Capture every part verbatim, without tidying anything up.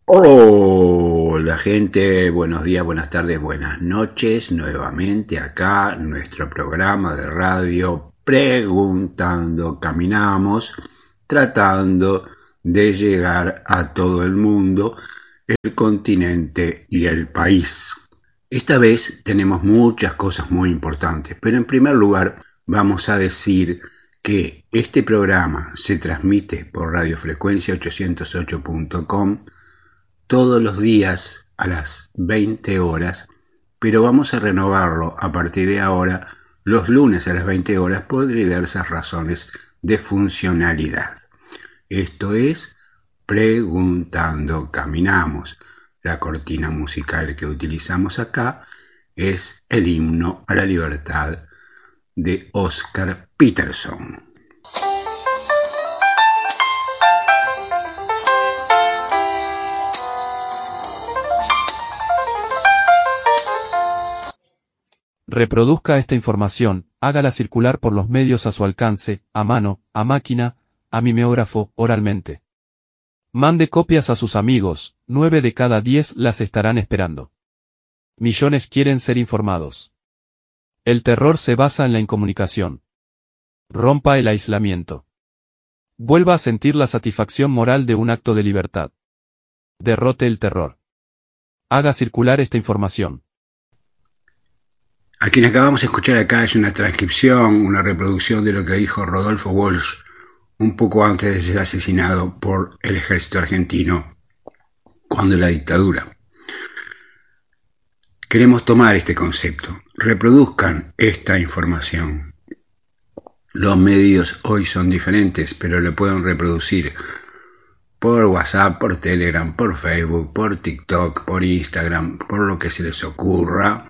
Hola gente, buenos días, buenas tardes, buenas noches. Nuevamente acá nuestro programa de radio Preguntando Caminamos, tratando de llegar a todo el mundo, el continente y el país. Esta vez tenemos muchas cosas muy importantes, pero en primer lugar vamos a decir que este programa se transmite por radiofrecuencia ochocientos ocho punto com todos los días a las veinte horas, pero vamos a renovarlo a partir de ahora los lunes a las veinte horas por diversas razones de funcionalidad. Esto es Preguntando Caminamos. La cortina musical que utilizamos acá es el himno a la libertad de Oscar Peterson. Reproduzca esta información, hágala circular por los medios a su alcance, a mano, a máquina, a mimeógrafo, oralmente. Mande copias a sus amigos, nueve de cada diez las estarán esperando. Millones quieren ser informados. El terror se basa en la incomunicación. Rompa el aislamiento. Vuelva a sentir la satisfacción moral de un acto de libertad. Derrote el terror. Haga circular esta información. A quien acabamos de escuchar acá es una transcripción, una reproducción de lo que dijo Rodolfo Walsh un poco antes de ser asesinado por el ejército argentino cuando la dictadura. Queremos tomar este concepto, reproduzcan esta información. Los medios hoy son diferentes, pero lo pueden reproducir por WhatsApp, por Telegram, por Facebook, por TikTok, por Instagram, por lo que se les ocurra.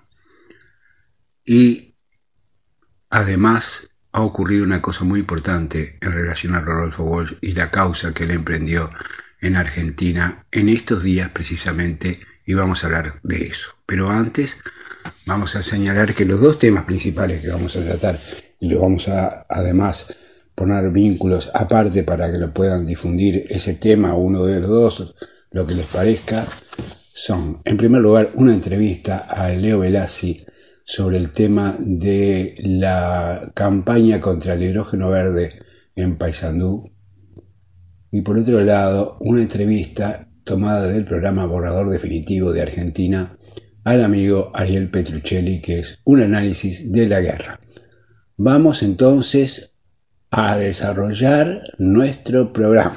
Y además ha ocurrido una cosa muy importante en relación a Rodolfo Walsh y la causa que él emprendió en Argentina en estos días precisamente, y vamos a hablar de eso. Pero antes vamos a señalar que los dos temas principales que vamos a tratar, y lo vamos a además poner vínculos aparte para que lo puedan difundir ese tema, uno de los dos, lo que les parezca, son, en primer lugar, una entrevista a Leo Velassi sobre el tema de la campaña contra el hidrógeno verde en Paysandú, y por otro lado una entrevista tomada del programa Borrador Definitivo de Argentina al amigo Ariel Petruccelli, que es un análisis de la guerra. Vamos entonces a desarrollar nuestro programa.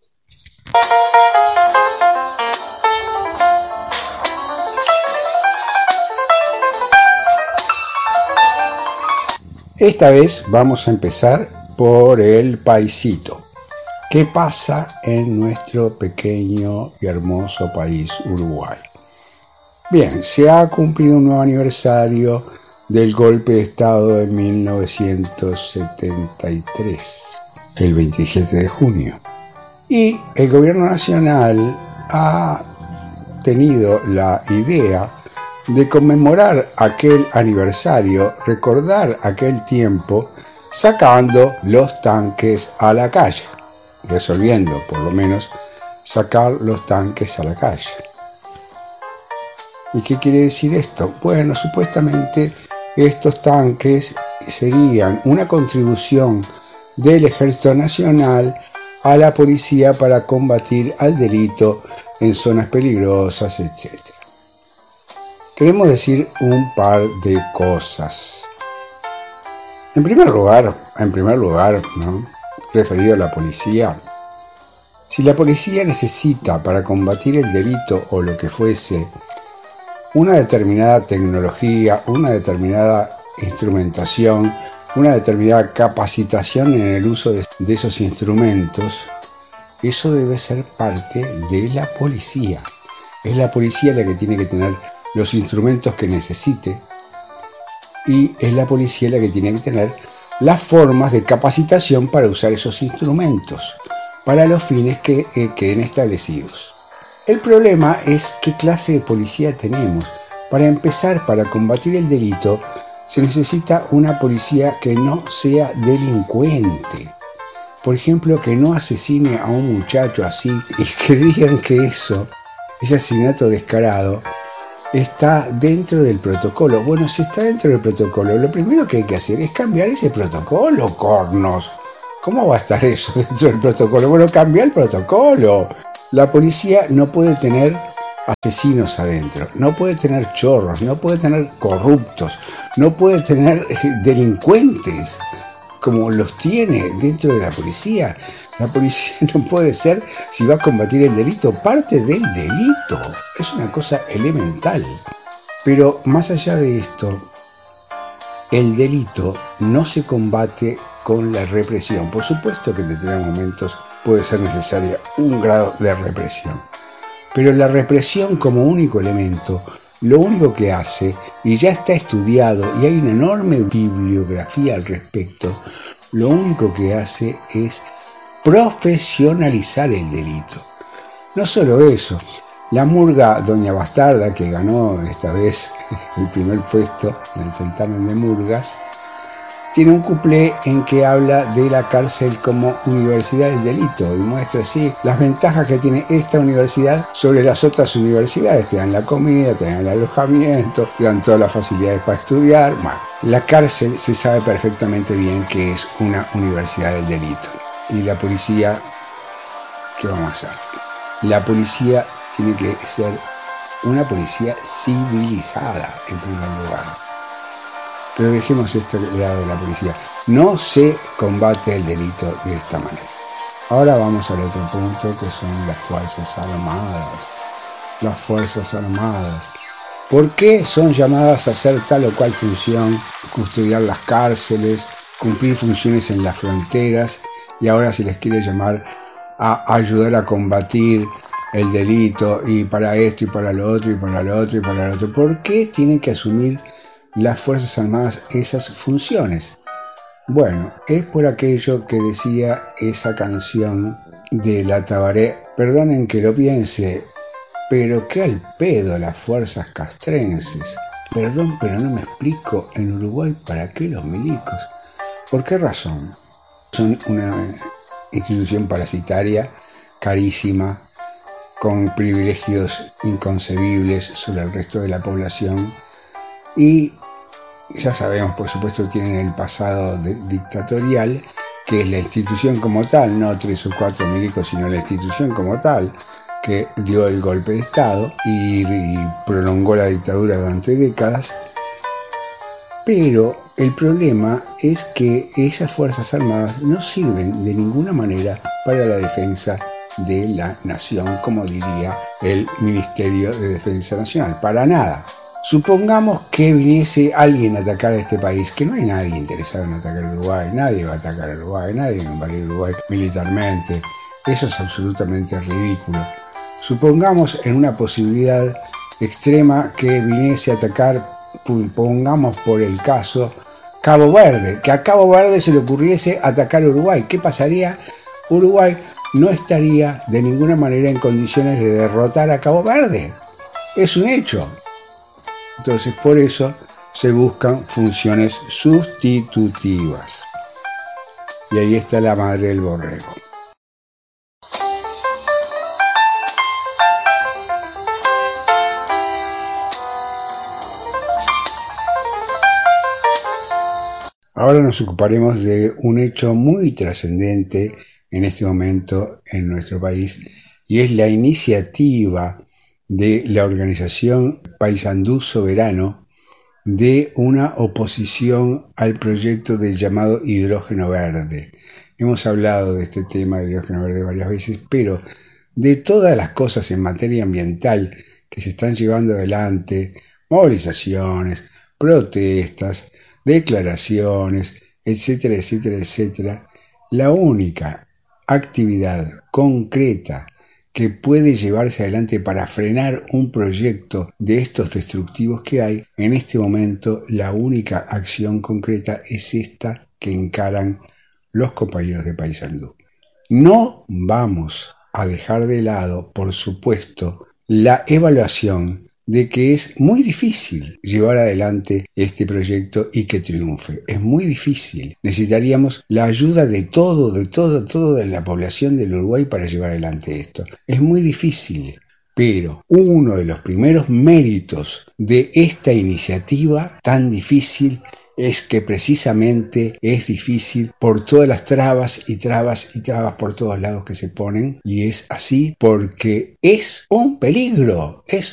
Esta vez vamos a empezar por el paisito. ¿Qué pasa en nuestro pequeño y hermoso país Uruguay? Bien, se ha cumplido un nuevo aniversario del golpe de Estado de mil novecientos setenta y tres, el veintisiete de junio. Y el gobierno nacional ha tenido la idea de conmemorar aquel aniversario, recordar aquel tiempo, sacando los tanques a la calle, resolviendo por lo menos sacar los tanques a la calle. ¿Y qué quiere decir esto? Bueno, supuestamente estos tanques serían una contribución del Ejército Nacional a la policía para combatir al delito en zonas peligrosas, etcétera. Queremos decir un par de cosas. En primer lugar, en primer lugar, ¿no? referido a la policía, si la policía necesita para combatir el delito o lo que fuese una determinada tecnología, una determinada instrumentación, una determinada capacitación en el uso de, de esos instrumentos, eso debe ser parte de la policía. Es la policía la que tiene que tener los instrumentos que necesite, y es la policía la que tiene que tener las formas de capacitación para usar esos instrumentos para los fines que eh, queden establecidos. El problema es qué clase de policía tenemos. Para empezar, para combatir el delito se necesita una policía que no sea delincuente. Por ejemplo, que no asesine a un muchacho así y que digan que eso ese asesinato descarado, está dentro del protocolo. Bueno, si está dentro del protocolo, lo primero que hay que hacer es cambiar ese protocolo, cornos. ¿Cómo va a estar eso dentro del protocolo? Bueno, cambia el protocolo. La policía no puede tener asesinos adentro, no puede tener chorros, no puede tener corruptos, no puede tener delincuentes como los tiene dentro de la policía. La policía no puede ser, si va a combatir el delito, parte del delito. Es una cosa elemental. Pero más allá de esto, el delito no se combate con la represión. Por supuesto que en determinados momentos puede ser necesaria un grado de represión. Pero la represión como único elemento, lo único que hace, y ya está estudiado, y hay una enorme bibliografía al respecto, lo único que hace es profesionalizar el delito. No solo eso, la murga Doña Bastarda, que ganó esta vez el primer puesto en el certamen de murgas, tiene un cuplé en que habla de la cárcel como universidad del delito y muestra así las ventajas que tiene esta universidad sobre las otras universidades. Te dan la comida, te dan el alojamiento, te dan todas las facilidades para estudiar. Bueno, la cárcel se sabe perfectamente bien que es una universidad del delito. Y la policía, ¿qué vamos a hacer? La policía tiene que ser una policía civilizada en primer lugar. Pero dejemos este lado de la policía. No se combate el delito de esta manera. Ahora vamos al otro punto, que son las Fuerzas Armadas. Las Fuerzas Armadas. ¿Por qué son llamadas a hacer tal o cual función? Custodiar las cárceles, cumplir funciones en las fronteras, y ahora se les quiere llamar a ayudar a combatir el delito, y para esto, y para lo otro, y para lo otro, y para lo otro. ¿Por qué tienen que asumir las Fuerzas Armadas esas funciones? Bueno, es por aquello que decía esa canción de La Tabaré. Perdonen que lo piense, pero qué al pedo las fuerzas castrenses. Perdón, pero no me explico en Uruguay para qué los milicos. ¿Por qué razón? Son una institución parasitaria, carísima, con privilegios inconcebibles sobre el resto de la población, y ya sabemos, por supuesto, tienen el pasado de, dictatorial, que es la institución como tal, no tres o cuatro milicos, sino la institución como tal, que dio el golpe de Estado y, y prolongó la dictadura durante décadas. Pero el problema es que esas Fuerzas Armadas no sirven de ninguna manera para la defensa de la nación, como diría el Ministerio de Defensa Nacional. Para nada. Supongamos que viniese alguien a atacar a este país, que no hay nadie interesado en atacar a Uruguay, nadie va a atacar a Uruguay, nadie va a invadir Uruguay militarmente. Eso es absolutamente ridículo. Supongamos en una posibilidad extrema que viniese a atacar, pongamos por el caso, Cabo Verde, que a Cabo Verde se le ocurriese atacar a Uruguay. ¿Qué pasaría? Uruguay no estaría de ninguna manera en condiciones de derrotar a Cabo Verde. Es un hecho. Entonces, por eso se buscan funciones sustitutivas. Y ahí está la madre del borrego. Ahora nos ocuparemos de un hecho muy trascendente en este momento en nuestro país, y es la iniciativa de la organización Paysandú Soberano de una oposición al proyecto del llamado hidrógeno verde. Hemos hablado de este tema de hidrógeno verde varias veces, pero de todas las cosas en materia ambiental que se están llevando adelante, movilizaciones, protestas, declaraciones, etcétera, etcétera, etcétera, la única actividad concreta que puede llevarse adelante para frenar un proyecto de estos destructivos que hay, en este momento la única acción concreta es esta que encaran los compañeros de Paysandú. No vamos a dejar de lado, por supuesto, la evaluación de que es muy difícil llevar adelante este proyecto y que triunfe. Es muy difícil. Necesitaríamos la ayuda de todo, de todo, toda la población del Uruguay para llevar adelante esto. Es muy difícil. Pero uno de los primeros méritos de esta iniciativa tan difícil es que precisamente es difícil por todas las trabas y trabas y trabas por todos lados que se ponen, y es así porque es un peligro, es